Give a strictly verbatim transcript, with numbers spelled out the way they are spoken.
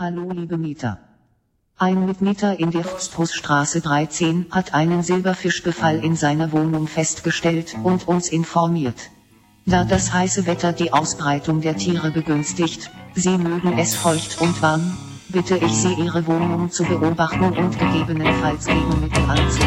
Hallo liebe Mieter. Ein Mitmieter in der Forsthausstraße dreizehn hat einen Silberfischbefall in seiner Wohnung festgestellt und uns informiert. Da das heiße Wetter die Ausbreitung der Tiere begünstigt, Sie mögen es feucht und warm, bitte ich Sie Ihre Wohnung zu beobachten und gegebenenfalls Gegenmittel anzuwenden.